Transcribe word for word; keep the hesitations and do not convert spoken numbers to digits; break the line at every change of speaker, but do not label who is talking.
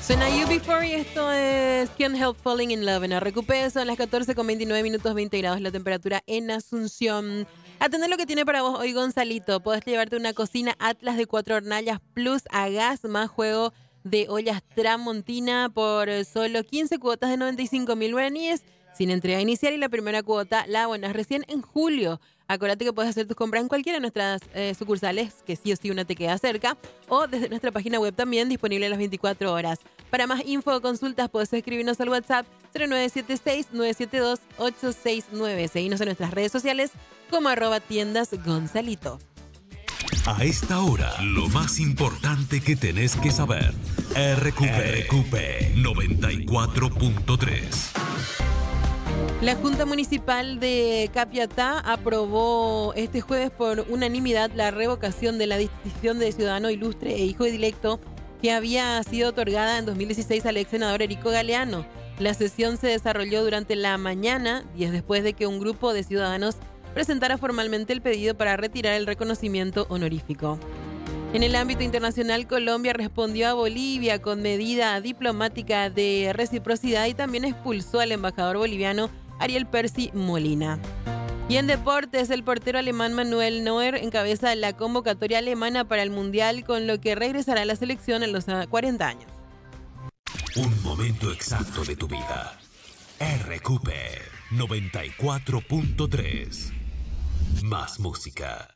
Suena You Before y esto es Can't Help Falling in Love en R Q P. Son las catorce con veintinueve minutos, veinte grados la temperatura en Asunción. Atender lo que tiene para vos hoy Gonzalito. Podés llevarte una cocina Atlas de cuatro hornallas plus a gas más juego de ollas Tramontina por solo quince cuotas de noventa y cinco mil guaraníes sin entrega inicial, y la primera cuota la abonas recién en julio. Acuérdate que puedes hacer tus compras en cualquiera de nuestras eh, sucursales, que sí o sí una te queda cerca, o desde nuestra página web también, disponible las veinticuatro horas. Para más info o consultas puedes escribirnos al WhatsApp cero nueve siete seis, nueve siete dos, ocho seis nueve. Seguinos en nuestras redes sociales como arroba tiendas Gonzalito.
A esta hora, lo más importante que tenés que saber. R Q P, R Q P noventa y cuatro punto tres.
La Junta Municipal de Capiatá aprobó este jueves por unanimidad la revocación de la distinción de ciudadano ilustre e hijo edilecto que había sido otorgada en dos mil dieciséis al ex senador Erico Galeano. La sesión se desarrolló durante la mañana, días después de que un grupo de ciudadanos presentara formalmente el pedido para retirar el reconocimiento honorífico. En el ámbito internacional, Colombia respondió a Bolivia con medida diplomática de reciprocidad y también expulsó al embajador boliviano Ariel Percy Molina. Y en deportes, el portero alemán Manuel Neuer encabeza la convocatoria alemana para el Mundial, con lo que regresará a la selección a los cuarenta años.
Un momento exacto de tu vida. R Q P noventa y cuatro punto tres. Más música.